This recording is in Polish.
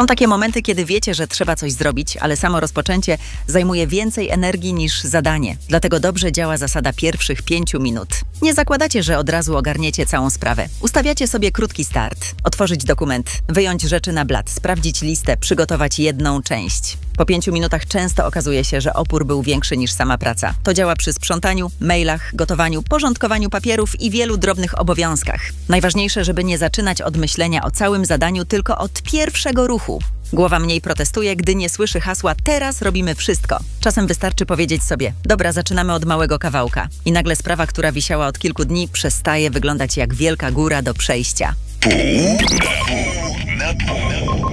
Są takie momenty, kiedy wiecie, że trzeba coś zrobić, ale samo rozpoczęcie zajmuje więcej energii niż zadanie. Dlatego dobrze działa zasada pierwszych 5 minut. Nie zakładacie, że od razu ogarniecie całą sprawę. Ustawiacie sobie krótki start. Otworzyć dokument, wyjąć rzeczy na blat, sprawdzić listę, przygotować jedną część. Po 5 minutach często okazuje się, że opór był większy niż sama praca. To działa przy sprzątaniu, mailach, gotowaniu, porządkowaniu papierów i wielu drobnych obowiązkach. Najważniejsze, żeby nie zaczynać od myślenia o całym zadaniu, tylko od pierwszego ruchu. Głowa mniej protestuje, gdy nie słyszy hasła "teraz robimy wszystko". Czasem wystarczy powiedzieć sobie: dobra, zaczynamy od małego kawałka. I nagle sprawa, która wisiała od kilku dni, przestaje wyglądać jak wielka góra do przejścia. Pół na pół.